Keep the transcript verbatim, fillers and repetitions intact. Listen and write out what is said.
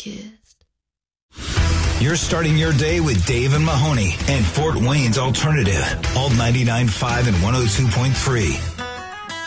kissed. You're starting your day with Dave and Mahoney and Fort Wayne's Alternative, Alt ninety-nine point five and one oh two point three.